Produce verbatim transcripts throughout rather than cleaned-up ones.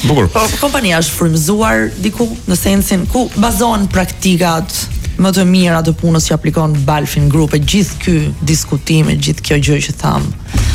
Bukur. Po kompania është frymëzuar diku në sensin ku bazohen praktikat më të mira të punës që aplikon Balfin Group, e gjithë ky diskutim, e gjithë kjo gjë që tham.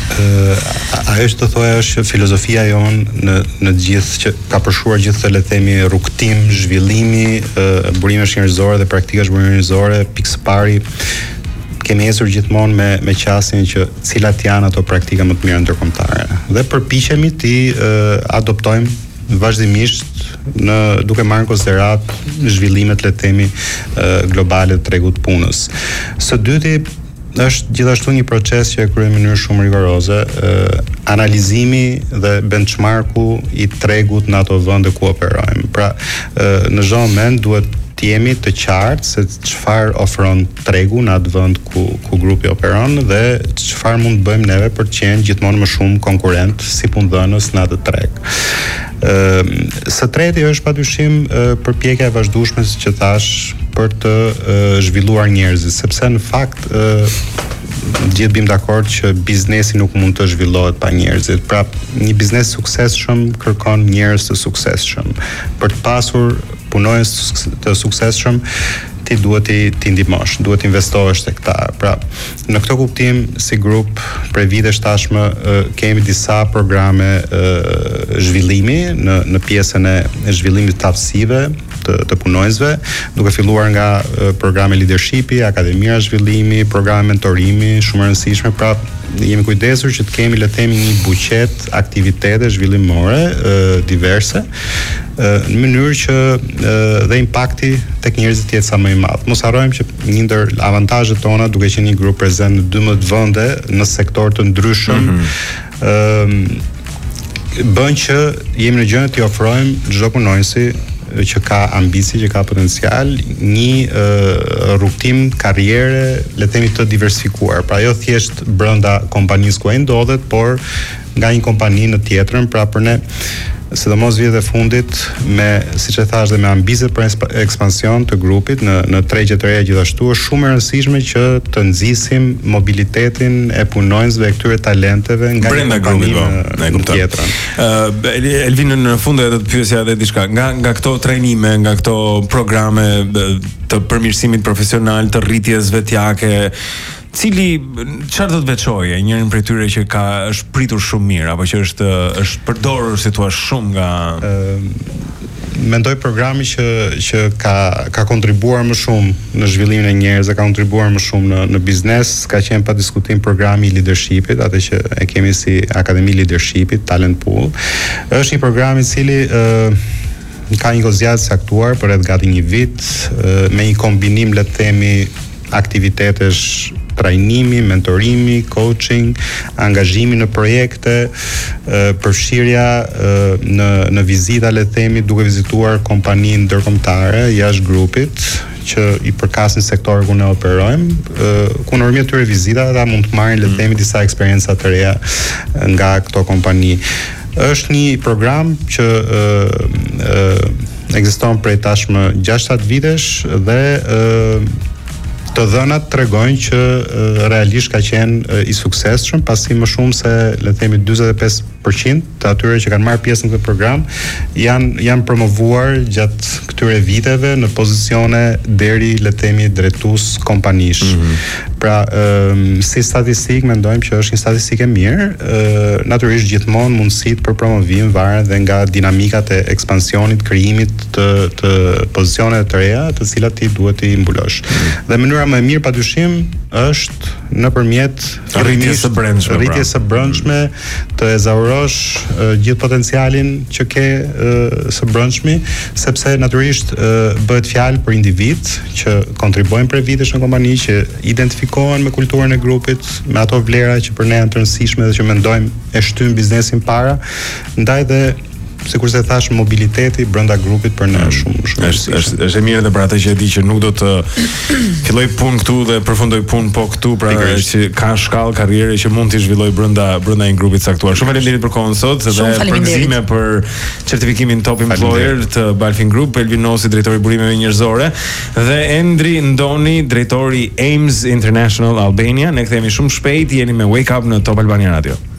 Uh, ajo që të thoja është filozofia jonë në në gjithë që ka përshkruar gjithë të le të themi rrugtim, zhvillimi, uh, burimesh njerëzore dhe praktika zhvillimore njerëzore, pikë së pari kemi ecur gjithmonë me me qasjen që cilat janë ato praktika më të mira ndërkombëtare. Dhe përpiqemi ti uh, adoptojmë vazhdimisht në duke marrë në konsiderat zhvillimet le të themi globale të tregut punës. Së dyti është gjithashtu një proces që e kryejmë në mënyrë shumë rigoroze, analizimi dhe benchmarku i tregut në ato vende ku operojmë. Pra, në çdo moment duhet të jemi të qartë se çfarë ofron tregu në atë vend ku ku grupi operon dhe çfarë mund të bëjmë neve për të qenë gjithmonë më shumë konkurrent si punëdhënës në atë treg. Ëm së treti është padyshim përpjekja e vazhdueshme, siç e thash, për të zhvilluar njerëzit, sepse në fakt gjithë bim dakord që biznesi nuk mund të zhvillohet pa njerëzit. Pra, një biznes suksesshëm kërkon njerëz të suksesshëm. Për të pasur punonjës të suksesshëm, ti duhet ti ti ndihmosh, duhet të investohesh tek ta. Pra, në këtë kuptim, si grup, prej vitesh tashmë kemi disa programe zhvillimi në në pjesën e zhvillimit të aftësive të, të punonjësve, duke filluar nga programe leadershipi, akademia zhvillimi, programe mentorimi, shumë e rëndësishme. Pra, jemi kujdesur që të kemi le të themi një buqet aktivitete zhvillimore diverse në mënyrë që dhe impakti tek njerëzit të jetë sa më i madh. Mos harrojmë që një ndër avantazhet tona duke qenë një grup prezent në dymbëdhjetë vende në sektor të ndryshëm, mm-hmm. ë bën që jemi në gjendje të ofrojmë çdo punonjësi që ka ambicie, që ka potencial, një uh, rrugtim karriere, le të themi të diversifikuar. Pra jo thjesht brenda kompanisë ku ai ndodhet, por nga një kompani në tjetrën, pra për ne sidomos vitet e fundit me, siç e thash, dhe me ambicie për ekspansion të grupit në në tregje të reja gjithashtu, është shumë e rëndësishme që të nxisim mobilitetin e punonjësve e këtyre talenteve nga brenda grupit në tjetrën. Ë Elvin, në fund edhe të pyesja edhe diçka nga nga këto trajnime, nga këto programe të përmirësimit profesional, të rritjes vetjake, cili çfarë do të veçojë njërin prej tyre që ka është pritur shumë mirë apo që është është përdorur si thua shumë nga uh, mendoj programi që që ka ka kontribuar më shumë në zhvillimin e njerëzve, ka kontribuar më shumë në në biznes, ka qenë pa diskutim programi i leadershipit, atë që e kemi si Akademi Leadershipit, Talent Pool. Është një program i cili uh, ka një gozjat saktuar për rreth gati një vit, uh, me një kombinim le të themi aktivitetesh trajnimi, mentorimi, coaching, angazhimi në projekte, përfshirja në në vizita le të themi duke vizituar kompani ndërkombëtare jashtë grupit që i përkasin sektorit ku ne operojmë, ku në rrëmjet tyre vizitave ata mund të marrin le të themi disa eksperjenca të reja nga këto kompani. Është një program që ekziston prej tashmë gjashtë shtatë vitesh dhe të dhënat tregojnë që uh, realisht ka qenë uh, i suksesshëm, pasi më shumë se le të themi dyzet e pesë përqind të atyre që kanë marrë pjesë në këtë program janë janë promovuar gjatë këtyre viteve në pozicione deri le të themi drejtues kompanish. Mm-hmm. Pra, um, si statistik mendojmë që është një statistikë e mirë, uh, natyrisht gjithmonë mundësitë për promovim varen dhe nga dinamikat e ekspansionit, krijimit të të pozicioneve të reja, të cilat ti duhet i mbulosh. Mm-hmm. Dhe mënyra më e mirë padyshim është nëpërmjet rritjes së brendshme, rritjes së brendshme, të ezaurosh uh, gjithë potencialin që ke uh, së brendshmi, sepse natyrisht uh, bëhet fjalë për individ që kontribuojnë për vitesh në kompani, që identifikohen me kulturën e grupit, me ato vlera që për ne janë të rëndësishme dhe që mendojmë e shtyn biznesin para, ndaj dhe sikur se thash, mobiliteti brenda grupit për ne është shumë shumë është është është e mirë edhe për atë që e di që nuk do të filloj punë këtu dhe përfundoj punë po këtu, pra që ka shkallë karriere që mund të zhvilloj brenda brenda një grupi të caktuar. Shumë faleminderit për kohën sot dhe përgëzime për certifikimin Top Employer të Balfin Group, Elvin Nosi, drejtori i burimeve njerëzore, dhe Endri Ndoni, drejtori Ames International Albania. Ne kthehemi shumë shpejt, jeni me Wake Up në Top Albania Radio.